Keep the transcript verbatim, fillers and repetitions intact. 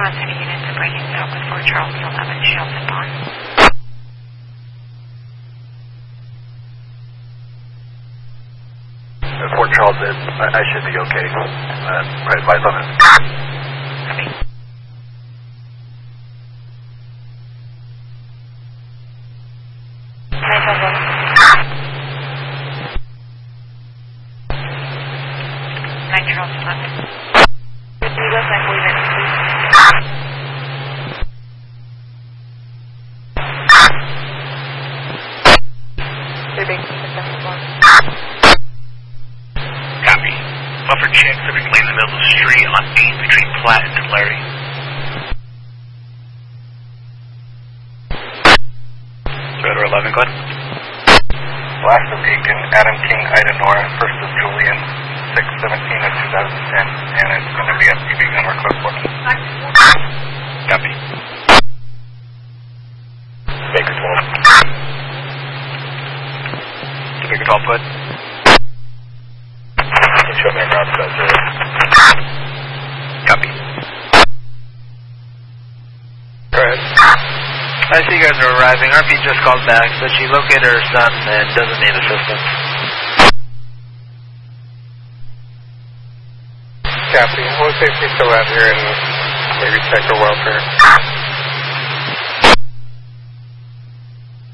John City units are breaking stock with Fort Charles eleven Shelton Bond. Fort Charles, I, I should be okay. Uh, right advice on it. Copy. nine Charles eleven. nine Charles eleven. Good to us, nine forty minutes, please. They're being successful. Copy. Buffer check, Civic Lane in the middle of the street on Main between Platt and Tulare. Radar eleven, go ahead. Last of Beacon, Adam King, Ida Nora, first of Julian, six seventeen of two thousand ten, and it's going to be at P B number close fourteen. Copy. Baker twelve. Baker twelve, put. Show me around about zero. Copy. Alright. I see you guys are arriving. R P just called back, but she located her son and doesn't need assistance. Copy. We'll see if she's still out here and maybe check her welfare.